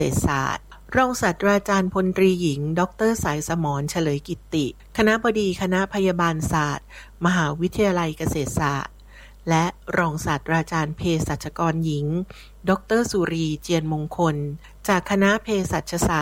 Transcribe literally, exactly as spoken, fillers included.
ษตรศาสตร์รองศาสตราจารย์พลตรีหญิงดรสายสมรเฉลยกิตติคณบดีคณะพยาบาลศาสตร์มหาวิทยาลัยเกษตรศาสตร์และรองศาสตราจารย์เภสัชกรหญิงดรสุรีเจียนมงคลจากคณะเภสัชศาสตร์